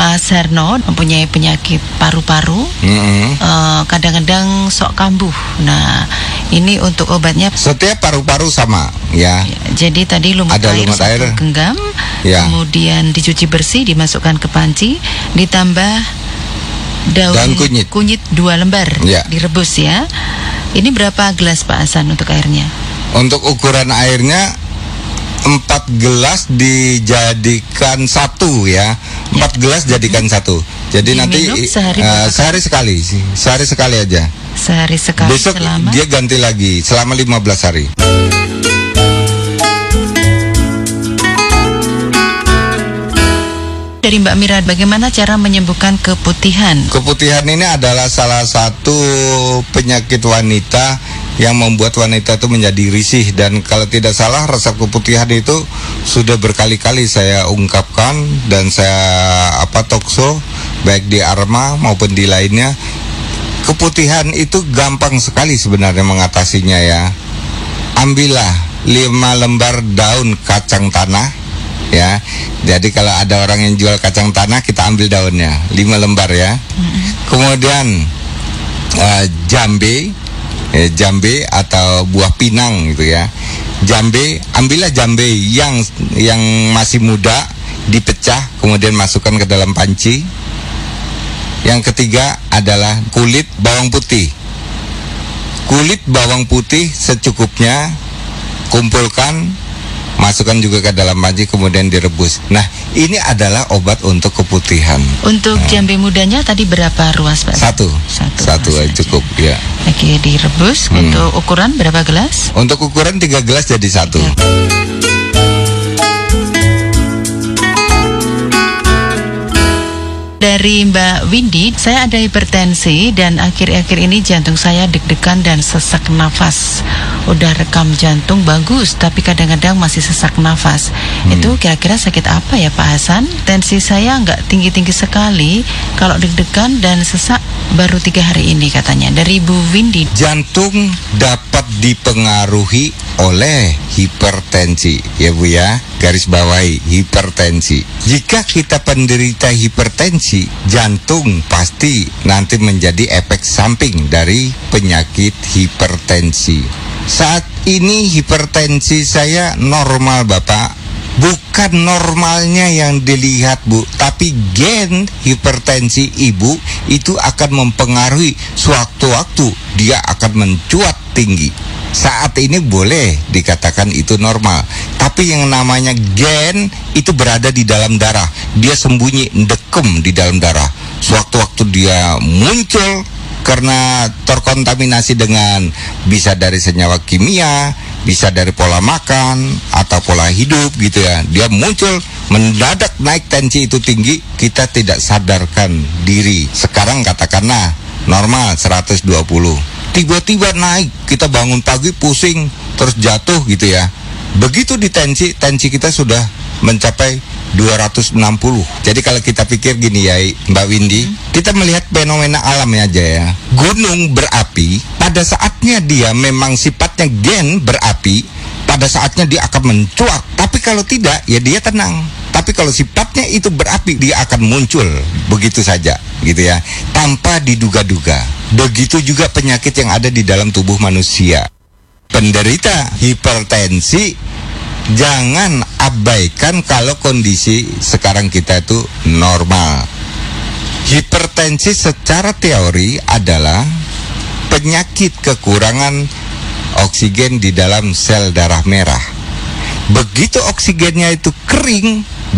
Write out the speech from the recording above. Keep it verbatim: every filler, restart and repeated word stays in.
Mas Herno mempunyai penyakit paru-paru, mm-hmm. uh, kadang-kadang sok kambuh. Nah, ini untuk obatnya. Setiap paru-paru sama, ya. ya jadi tadi lumut Ada air, lumut air. genggam, ya. Kemudian dicuci bersih, dimasukkan ke panci, ditambah daun, daun kunyit. kunyit dua lembar, ya. direbus ya. Ini berapa gelas Pak Hasan untuk airnya? Untuk ukuran airnya empat gelas dijadikan satu ya. Empat ya. gelas jadikan hmm. satu. Jadi Diminum nanti sehari, uh, sehari sekali sih. Sehari sekali aja. Sehari sekali. Besok selama? dia ganti lagi selama lima belas hari. Dari Mbak Mira, bagaimana cara menyembuhkan keputihan? Keputihan ini adalah salah satu penyakit wanita yang membuat wanita itu menjadi risih. Dan kalau tidak salah, resep keputihan itu sudah berkali-kali saya ungkapkan dan saya apa talkshow baik di Arma maupun di lainnya. Keputihan itu gampang sekali sebenarnya mengatasinya ya. Ambillah lima lembar daun kacang tanah. Ya, jadi kalau ada orang yang jual kacang tanah, kita ambil daunnya, lima lembar ya. Mm-hmm. Kemudian uh, jambe, eh, jambe atau buah pinang gitu ya. Jambe, ambillah jambe yang yang masih muda, dipecah, kemudian masukkan ke dalam panci. Yang ketiga adalah kulit bawang putih. Kulit bawang putih secukupnya, kumpulkan. Masukkan juga ke dalam panci, kemudian direbus. Nah, ini adalah obat untuk keputihan. Untuk nah. jambe mudanya tadi berapa ruas, Pak? Satu. Satu, Satu cukup, ya. Oke, direbus. Hmm. Untuk ukuran berapa gelas? Untuk ukuran tiga gelas jadi satu. Ya. Dari Mbak Windy, saya ada hipertensi dan akhir-akhir ini jantung saya deg-degan dan sesak nafas. Udah rekam jantung bagus, tapi kadang-kadang masih sesak nafas. Hmm. Itu kira-kira sakit apa ya Pak Hasan? Tensi saya nggak tinggi-tinggi sekali. Kalau deg-degan dan sesak baru tiga hari ini katanya. Dari Bu Windy. Jantung dapat dipengaruhi oleh hipertensi, ya Bu ya. Garis bawahi, hipertensi. Jika kita penderita hipertensi, jantung pasti nanti menjadi efek samping dari penyakit hipertensi. Saat ini hipertensi saya normal Bapak. Bukan normalnya yang dilihat Bu, tapi gen hipertensi Ibu itu akan mempengaruhi sewaktu-waktu dia akan mencuat tinggi. Saat ini boleh dikatakan itu normal, tapi yang namanya gen itu berada di dalam darah. Dia sembunyi, ndekem di dalam darah. Sewaktu-waktu dia muncul karena terkontaminasi dengan bisa dari senyawa kimia, bisa dari pola makan atau pola hidup gitu ya. Dia muncul mendadak naik tensi itu tinggi, kita tidak sadarkan diri. Sekarang katakanlah normal seratus dua puluh. Tiba-tiba naik, kita bangun pagi pusing, terus jatuh gitu ya. Begitu di tensi, tensi kita sudah mencapai dua ratus enam puluh. Jadi kalau kita pikir gini ya Mbak Windy, hmm. kita melihat fenomena alamnya aja ya. Gunung berapi, pada saatnya dia memang sifatnya gen berapi, pada saatnya dia akan mencuat. Tapi kalau tidak, ya dia tenang. Tapi kalau sifatnya itu berapi, dia akan muncul begitu saja gitu ya, tanpa diduga-duga. Begitu juga penyakit yang ada di dalam tubuh manusia. Penderita hipertensi, jangan abaikan kalau kondisi sekarang kita itu normal. Hipertensi secara teori adalah penyakit kekurangan oksigen di dalam sel darah merah. Begitu oksigennya itu kering,